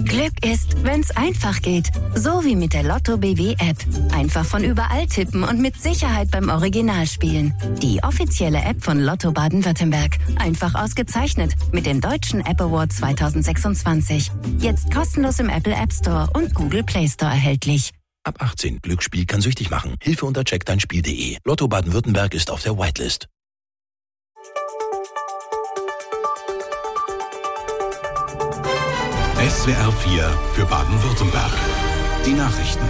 Glück ist, wenn's einfach geht. So wie mit der Lotto BW App. Einfach von überall tippen und mit Sicherheit beim Original spielen. Die offizielle App von Lotto Baden-Württemberg. Einfach ausgezeichnet mit dem Deutschen App Award 2026. Jetzt kostenlos im Apple App Store und Google Play Store erhältlich. Ab 18. Glücksspiel kann süchtig machen. Hilfe unter checkdeinspiel.de. Lotto Baden-Württemberg ist auf der Whitelist. SWR 4 für Baden-Württemberg. Die Nachrichten.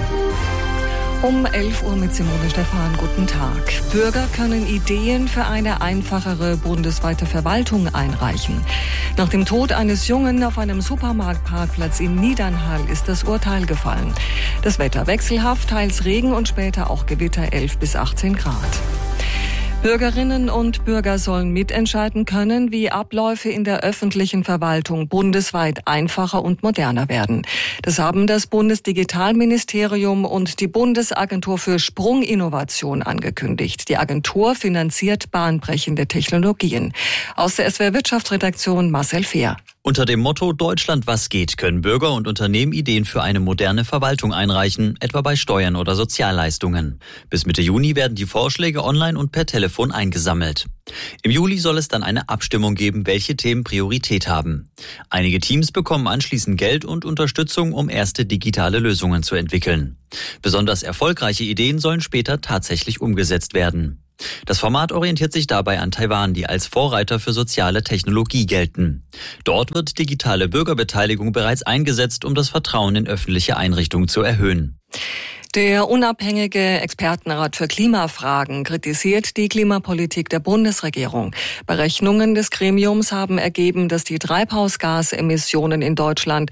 Um 11 Uhr mit Simone Stephan. Guten Tag. Bürger können Ideen für eine einfachere bundesweite Verwaltung einreichen. Nach dem Tod eines Jungen auf einem Supermarktparkplatz in Niedernhall ist das Urteil gefallen. Das Wetter wechselhaft, teils Regen und später auch Gewitter 11 bis 18 Grad. Bürgerinnen und Bürger sollen mitentscheiden können, wie Abläufe in der öffentlichen Verwaltung bundesweit einfacher und moderner werden. Das haben das Bundesdigitalministerium und die Bundesagentur für Sprunginnovation angekündigt. Die Agentur finanziert bahnbrechende Technologien. Aus der SWR Wirtschaftsredaktion Marcel Fehr. Unter dem Motto Deutschland was geht können Bürger und Unternehmen Ideen für eine moderne Verwaltung einreichen, etwa bei Steuern oder Sozialleistungen. Bis Mitte Juni werden die Vorschläge online und per Telefon eingesammelt. Im Juli soll es dann eine Abstimmung geben, welche Themen Priorität haben. Einige Teams bekommen anschließend Geld und Unterstützung, um erste digitale Lösungen zu entwickeln. Besonders erfolgreiche Ideen sollen später tatsächlich umgesetzt werden. Das Format orientiert sich dabei an Taiwan, die als Vorreiter für soziale Technologie gelten. Dort wird digitale Bürgerbeteiligung bereits eingesetzt, um das Vertrauen in öffentliche Einrichtungen zu erhöhen. Der unabhängige Expertenrat für Klimafragen kritisiert die Klimapolitik der Bundesregierung. Berechnungen des Gremiums haben ergeben, dass die Treibhausgasemissionen in Deutschland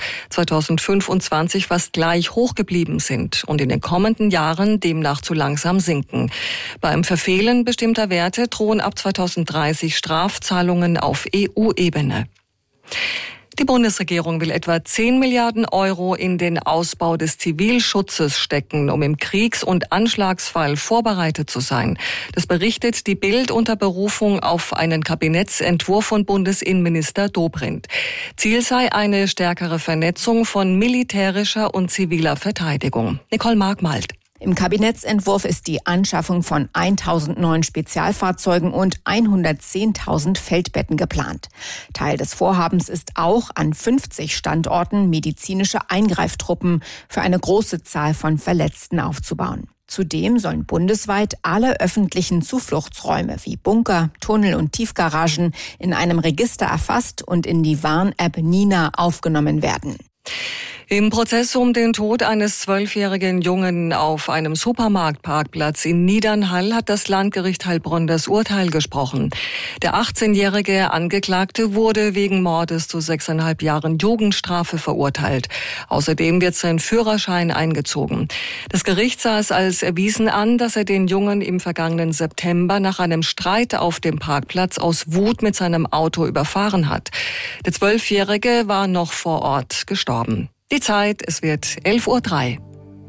2025 fast gleich hoch geblieben sind und in den kommenden Jahren demnach zu langsam sinken. Beim Verfehlen bestimmter Werte drohen ab 2030 Strafzahlungen auf EU-Ebene. Die Bundesregierung will etwa 10 Milliarden Euro in den Ausbau des Zivilschutzes stecken, um im Kriegs- und Anschlagsfall vorbereitet zu sein. Das berichtet die Bild unter Berufung auf einen Kabinettsentwurf von Bundesinnenminister Dobrindt. Ziel sei eine stärkere Vernetzung von militärischer und ziviler Verteidigung. Nicole Markmalt. Im Kabinettsentwurf ist die Anschaffung von 1.000 neuen Spezialfahrzeugen und 110.000 Feldbetten geplant. Teil des Vorhabens ist auch, an 50 Standorten medizinische Eingreiftruppen für eine große Zahl von Verletzten aufzubauen. Zudem sollen bundesweit alle öffentlichen Zufluchtsräume wie Bunker, Tunnel und Tiefgaragen in einem Register erfasst und in die Warn-App Nina aufgenommen werden. Im Prozess um den Tod eines 12-jährigen Jungen auf einem Supermarktparkplatz in Niedernhall hat das Landgericht Heilbronn das Urteil gesprochen. Der 18-jährige Angeklagte wurde wegen Mordes zu 6,5 Jahren Jugendstrafe verurteilt. Außerdem wird sein Führerschein eingezogen. Das Gericht sah es als erwiesen an, dass er den Jungen im vergangenen September nach einem Streit auf dem Parkplatz aus Wut mit seinem Auto überfahren hat. Der 12-jährige war noch vor Ort gestorben. Die Zeit, es wird 11:03 Uhr.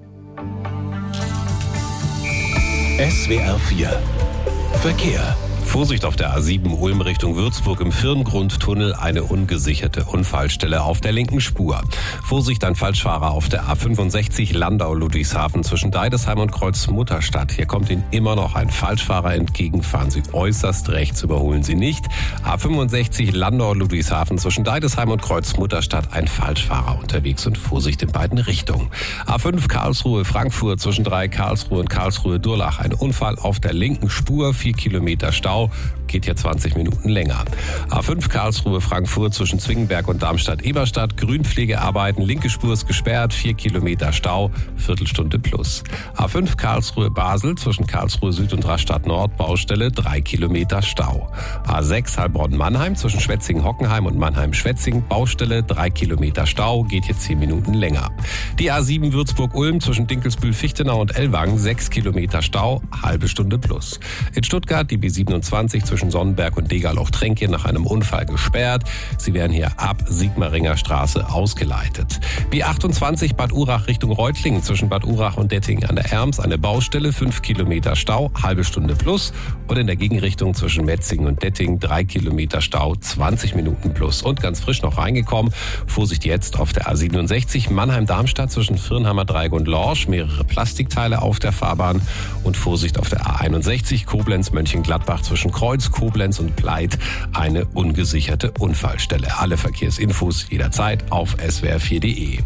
SWR 4 Verkehr. Vorsicht auf der A7 Ulm Richtung Würzburg im Firngrundtunnel, eine ungesicherte Unfallstelle auf der linken Spur. Vorsicht an Falschfahrer auf der A65 Landau-Ludwigshafen zwischen Deidesheim und Kreuz-Mutterstadt. Hier kommt Ihnen immer noch ein Falschfahrer entgegen. Fahren Sie äußerst rechts, überholen Sie nicht. A65 Landau-Ludwigshafen zwischen Deidesheim und Kreuz-Mutterstadt, ein Falschfahrer unterwegs und Vorsicht in beiden Richtungen. A5 Karlsruhe-Frankfurt zwischen 3 Karlsruhe und Karlsruhe-Durlach, ein Unfall auf der linken Spur, 4 Kilometer Stau. Geht hier 20 Minuten länger. A5 Karlsruhe-Frankfurt zwischen Zwingenberg und Darmstadt-Eberstadt. Grünpflegearbeiten, linke Spur ist gesperrt, 4 Kilometer Stau, Viertelstunde plus. A5 Karlsruhe-Basel zwischen Karlsruhe Süd und Rastatt-Nord, Baustelle, 3 Kilometer Stau. A6 Heilbronn-Mannheim zwischen Schwetzingen-Hockenheim und Mannheim-Schwetzingen, Baustelle, 3 Kilometer Stau, geht hier 10 Minuten länger. Die A7 Würzburg-Ulm zwischen Dinkelsbühl-Fichtenau und Ellwangen, 6 Kilometer Stau, halbe Stunde plus. In Stuttgart die B27 A20 zwischen Sonnenberg und Degerloch-Trenkjen nach einem Unfall gesperrt. Sie werden hier ab Sigmaringer Straße ausgeleitet. B28 Bad Urach Richtung Reutlingen zwischen Bad Urach und Dettingen an der Erms eine Baustelle, 5 Kilometer Stau, halbe Stunde plus. Und in der Gegenrichtung zwischen Metzingen und Dettingen 3 Kilometer Stau, 20 Minuten plus. Und ganz frisch noch reingekommen, Vorsicht jetzt auf der A67 Mannheim-Darmstadt zwischen Firnheimer Dreieck und Lorsch, mehrere Plastikteile auf der Fahrbahn. Und Vorsicht auf der A61 Koblenz-Mönchengladbach zwischen Kreuz, Koblenz und Pleit, eine ungesicherte Unfallstelle. Alle Verkehrsinfos jederzeit auf swr4.de.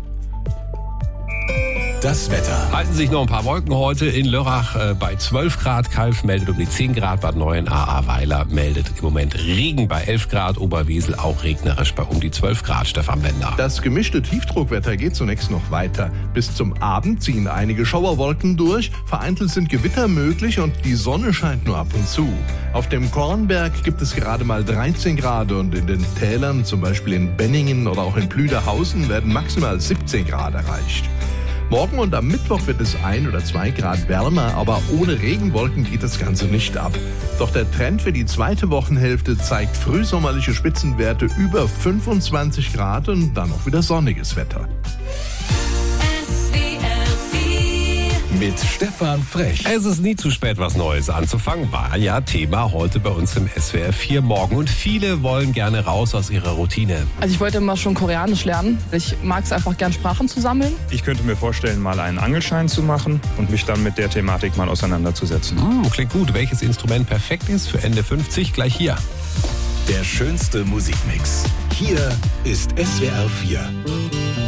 Das Wetter. Halten sich noch ein paar Wolken heute in Lörrach bei 12 Grad. Kalf meldet um die 10 Grad. Bad Neuenahr, Ahrweiler meldet im Moment Regen bei 11 Grad. Oberwesel auch regnerisch bei um die 12 Grad. Stefan Bender. Das gemischte Tiefdruckwetter geht zunächst noch weiter. Bis zum Abend ziehen einige Schauerwolken durch. Vereinzelt sind Gewitter möglich und die Sonne scheint nur ab und zu. Auf dem Kornberg gibt es gerade mal 13 Grad und in den Tälern, zum Beispiel in Benningen oder auch in Plüderhausen, werden maximal 17 Grad erreicht. Morgen und am Mittwoch wird es 1 oder 2 Grad wärmer, aber ohne Regenwolken geht das Ganze nicht ab. Doch der Trend für die zweite Wochenhälfte zeigt frühsommerliche Spitzenwerte über 25 Grad und dann auch wieder sonniges Wetter. Mit Stefan Frech. Es ist nie zu spät, was Neues anzufangen. War ja Thema heute bei uns im SWR 4 Morgen. Und viele wollen gerne raus aus ihrer Routine. Also ich wollte immer schon Koreanisch lernen. Ich mag es einfach gern, Sprachen zu sammeln. Ich könnte mir vorstellen, mal einen Angelschein zu machen und mich dann mit der Thematik mal auseinanderzusetzen. Klingt gut. Welches Instrument perfekt ist für Ende 50? Gleich hier. Der schönste Musikmix. Hier ist SWR 4.